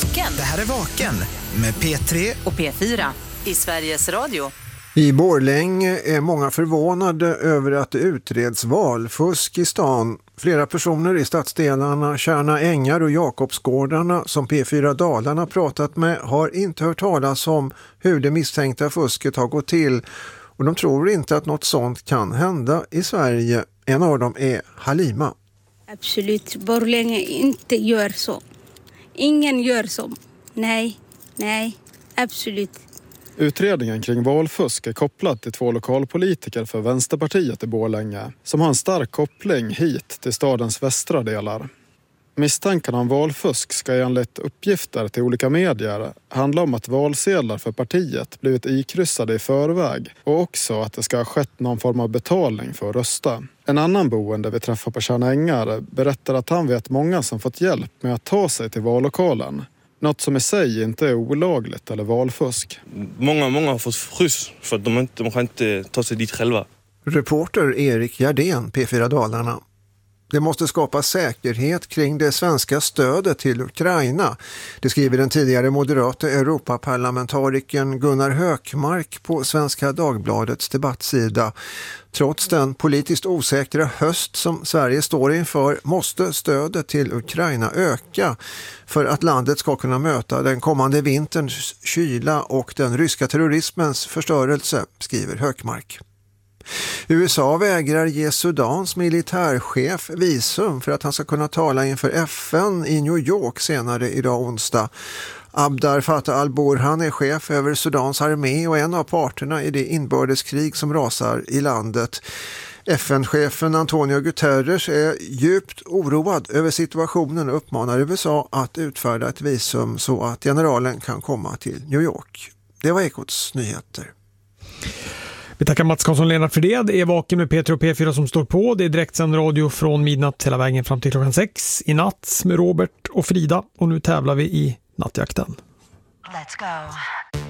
Vaken. Det här är Vaken med P3 och P4 i Sveriges Radio. I Borlänge är många förvånade över att det utreds valfusk i stan. Flera personer i stadsdelarna Tjärna Ängar och Jakobsgårdarna som P4 Dalarna pratat med har inte hört talas om hur det misstänkta fusket har gått till. Och de tror inte att något sånt kan hända i Sverige. En av dem är Halima. Absolut, Borlänge inte gör så. Ingen gör så. Nej, absolut. Utredningen kring valfusk är kopplad till 2 lokalpolitiker för Vänsterpartiet i Borlänge som har en stark koppling hit till stadens västra delar. Misstankarna om valfusk ska enligt uppgifter till olika medier handla om att valsedlar för partiet blivit ikryssade i förväg och också att det ska ha skett någon form av betalning för att rösta. En annan boende vi träffar på Tjärna Ängar berättar att han vet många som fått hjälp med att ta sig till vallokalen. Något som i sig inte är olagligt eller valfusk. Många har fått skjuts för att de kan inte ta sig dit själva. Reporter Erik Gardén, P4 Dalarna. Det måste skapas säkerhet kring det svenska stödet till Ukraina. Det skriver den tidigare moderata Europaparlamentarikern Gunnar Hökmark på Svenska Dagbladets debattsida. Trots den politiskt osäkra höst som Sverige står inför måste stödet till Ukraina öka för att landet ska kunna möta den kommande vinterns kyla och den ryska terrorismens förstörelse, skriver Hökmark. USA vägrar ge Sudans militärchef visum för att han ska kunna tala inför FN i New York senare idag onsdag. Abdar Fattah al-Burhan är chef över Sudans armé och en av parterna i det inbördeskrig som rasar i landet. FN-chefen Antonio Guterres är djupt oroad över situationen och uppmanar USA att utfärda ett visum så att generalen kan komma till New York. Det var Ekots nyheter. Vi tackar Mats Karlsson-Lennart för det. Det är Vaken med P3 och P4 som står på. Det är direktsänd radio från midnatt hela vägen fram till klockan 6 i natt med Robert och Frida. Och nu tävlar vi i nattjakten. Let's go.